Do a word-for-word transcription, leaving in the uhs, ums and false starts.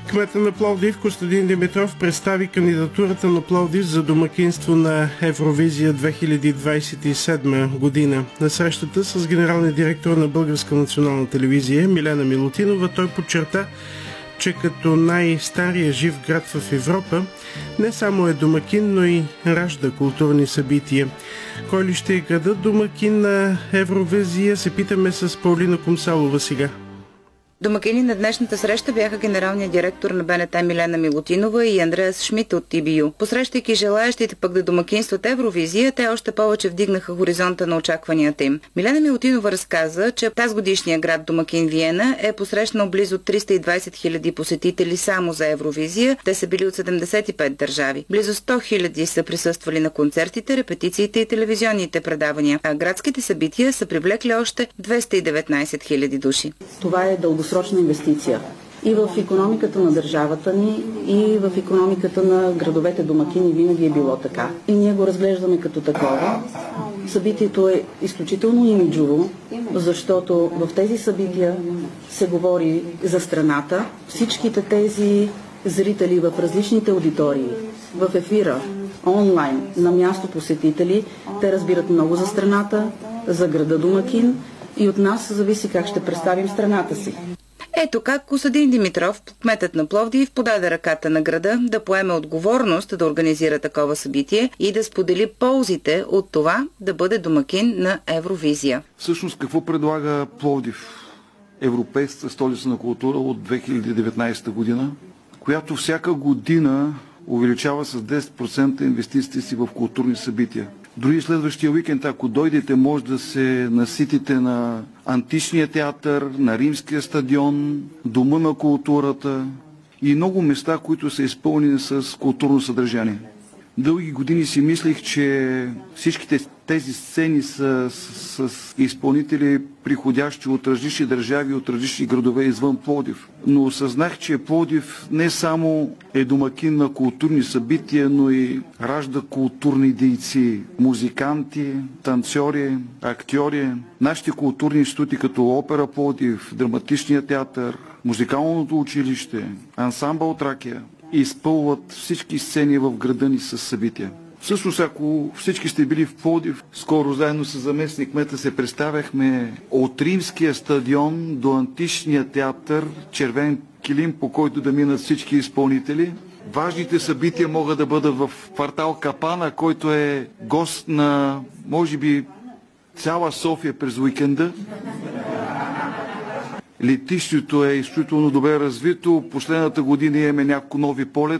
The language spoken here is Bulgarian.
Кметът на Пловдив Костадин Димитров представи кандидатурата на Пловдив за домакинство на Евровизия две хиляди двадесет и седма година. На срещата с генералния директор на Българска национална телевизия Милена Милутинова той подчерта, че като най-стария жив град в Европа не само е домакин, но и ражда културни събития. Кой ли ще е градът домакин на Евровизия, се питаме с Паулина Комсалова сега. Домакини на днешната среща бяха генералният директор на БНТ Милена Милутинова и Андреас Шмидт от Ти Би Ю. Посрещайки желаящите пък да домакинстват Евровизия, те още повече вдигнаха хоризонта на очакванията им. Милена Милутинова разказа, че тази годишния град домакин Виена е посрещнал близо триста и двадесет хиляди посетители само за Евровизия. Те са били от седемдесет и пет държави. Близо сто хиляди са присъствали на концертите, репетициите и телевизионните предавания, а градските събития са привлекли още двеста и деветнадесет хиляди души. Това е дългосрочна инвестиция и в икономиката на държавата ни, и в икономиката на градовете домакини винаги е било така. И ние го разглеждаме като такова. Събитието е изключително имиджово, защото в тези събития се говори за страната. Всичките тези зрители в различните аудитории, в ефира, онлайн, на място посетители, те разбират много за страната, за града домакин и от нас зависи как ще представим страната си. Ето как Костадин Димитров, кметът на Пловдив, подаде ръката на града да поеме отговорност да организира такова събитие и да сподели ползите от това да бъде домакин на Евровизия. Всъщност какво предлага Пловдив? Европейската столица на култура от две хиляди и деветнадесета година, която всяка година увеличава с десет процента инвестициите си в културни събития. Дори следващия уикенд, ако дойдете, може да се наситите на античния театър, на римския стадион, дома на културата и много места, които са изпълнени с културно съдържание. Дълги години си мислих, че всичките тези сцени са с, с изпълнители, приходящи от различни държави, от различни градове извън Пловдив. Но осъзнах, че Пловдив не само е домакин на културни събития, но и ражда културни дейци, музиканти, танцори, актьори. Нашите културни институти като Опера Пловдив, Драматичния театър, Музикалното училище, Ансамбъл Тракия изпълват всички сцени в града ни с събития. Всъщност, ако всички сте били в Пловдив, скоро заедно с заместник кмета се представяхме от римския стадион до античния театър, червен килим, по който да минат всички изпълнители. Важните събития могат да бъдат в квартал Капана, който е гост на, може би, цяла София през уикенда. Летището е изключително добре развито. Последната година имаме няколко нови полета.